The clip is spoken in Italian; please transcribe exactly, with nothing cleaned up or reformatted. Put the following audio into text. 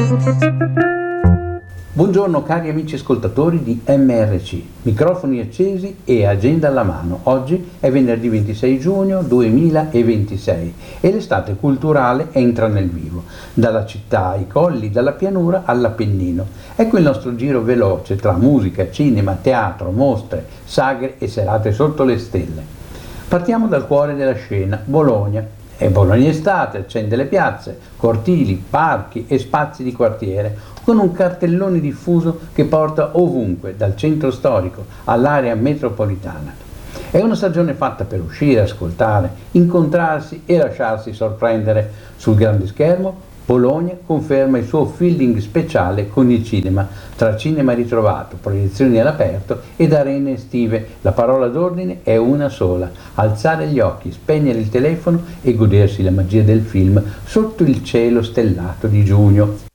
Buongiorno cari amici ascoltatori di M R C, microfoni accesi e agenda alla mano. Oggi è venerdì ventisei giugno duemilaventisei e l'estate culturale entra nel vivo, dalla città ai colli, dalla pianura all'Appennino. Ecco il nostro giro veloce tra musica, cinema, teatro, mostre, sagre e serate sotto le stelle. Partiamo dal cuore della scena, Bologna. È Bologna estate, accende le piazze, cortili, parchi e spazi di quartiere, con un cartellone diffuso che porta ovunque, dal centro storico all'area metropolitana. È una stagione fatta per uscire, ascoltare, incontrarsi e lasciarsi sorprendere. Sul grande schermo, Bologna conferma il suo feeling speciale con il cinema, tra cinema ritrovato, proiezioni all'aperto ed arene estive. La parola d'ordine è una sola: alzare gli occhi, spegnere il telefono e godersi la magia del film sotto il cielo stellato di giugno.